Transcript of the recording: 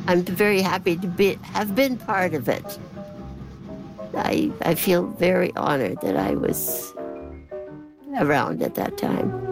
I'm very happy to have been part of it. I feel very honored that I was around at that time.